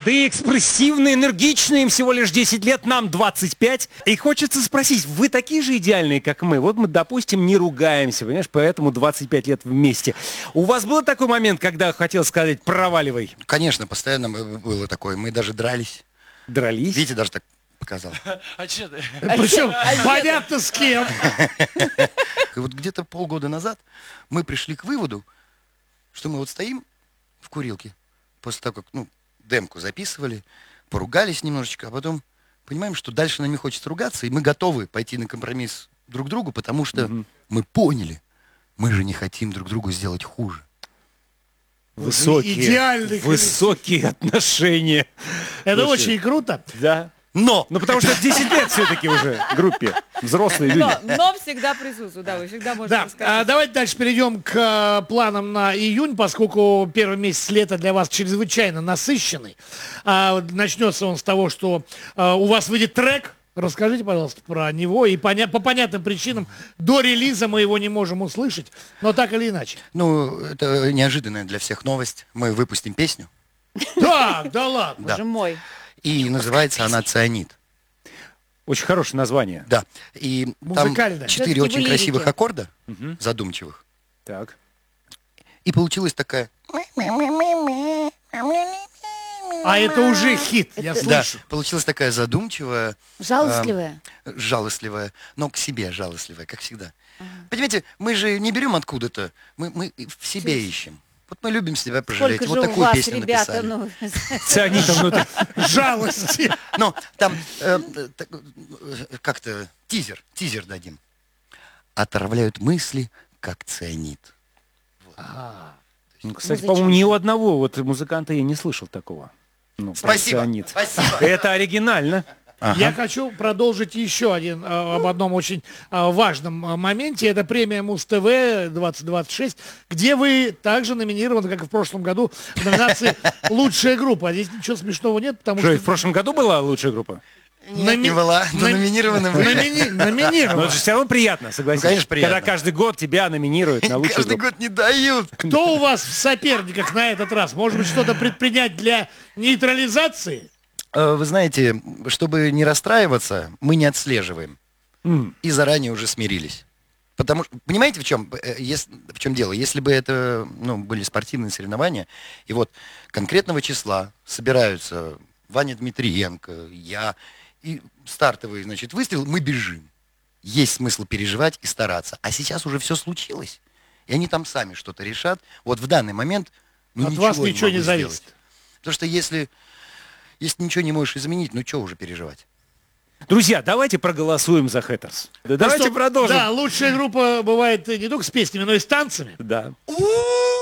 молодые, экспрессивные, энергичные, им всего лишь 10 лет, нам 25. И хочется спросить, вы такие же идеальные, как мы? Вот мы, допустим, не ругаемся, понимаешь, поэтому 25 лет вместе. У вас был такой момент, когда хотел сказать «проваливай»? Конечно, постоянно было такое. Мы даже дрались. Дрались? Витя даже так показал. А че ты? Причем понятно с кем. И вот где-то полгода назад мы пришли к выводу, что мы вот стоим в курилке, после того, как, демку записывали, поругались немножечко, а потом понимаем, что дальше нам не хочется ругаться, и мы готовы пойти на компромисс друг другу, потому что мы поняли, мы же не хотим друг другу сделать хуже. Идеальный высокие отношения. Это Слушай, очень круто. Да. Но! Ну, потому что 10 лет все-таки уже группе. Взрослые люди. Но всегда присутствует, да, вы всегда можете Да, рассказать. давайте дальше перейдем к планам на июнь, поскольку первый месяц лета для вас чрезвычайно насыщенный. Начнется он с того, что у вас выйдет трек. Расскажите, пожалуйста, про него. И по понятным причинам до релиза мы его не можем услышать, но так или иначе. Ну, это неожиданная для всех новость. Мы выпустим песню. Так, да ладно. Да. Боже мой. И называется она «Цианид». Очень хорошее название. Да. И Музыкальная. там 4 Всё-таки очень вы красивых лирики. аккорда, задумчивых. Так. И получилась такая... А это уже хит, я Да, слышу. получилась такая задумчивая, Жалостливая. жалостливая, но к себе жалостливая, как всегда. Понимаете, мы же не берем откуда-то, мы в себе ищем. Вот мы любим себя пожалеть. Сколько Вот же у такую вас, песню ребята, написали. Цианид внутри. Жалости. Но там как-то тизер дадим. Отравляют мысли, как цианид. Ну, кстати, зачем? по-моему, ни у одного вот музыканта я не слышал такого. Ну, про Спасибо. цианид. Спасибо. Это оригинально. Я хочу продолжить еще об одном очень важном моменте. Это премия Муз-ТВ 2026, где вы также номинированы, как и в прошлом году, в номинации «Лучшая группа». А здесь ничего смешного нет, потому Что, и что... в прошлом году была лучшая группа? Не была, но номинированы вы. Но Номинированы. это же все равно приятно, согласись. Ну, конечно, приятно. Когда каждый год тебя номинируют на лучшую Каждый группу. год не дают. Кто у вас в соперниках на этот раз? Может быть, что-то предпринять для нейтрализации? Вы знаете, чтобы не расстраиваться, мы не отслеживаем. И заранее уже смирились. Потому что, понимаете, в чем дело? Если бы это были спортивные соревнования, и вот конкретного числа собираются Ваня Дмитриенко, я, и стартовый, выстрел, мы бежим. Есть смысл переживать и стараться. А сейчас уже все случилось. И они там сами что-то решат. Вот в данный момент От вас ничего не могу зависит. сделать. Потому что если ничего не можешь изменить, что уже переживать? Друзья, давайте проголосуем за Хэттерс. Давайте Что, продолжим. Да, лучшая группа бывает не только с песнями, но и с танцами. Да. У-у-у!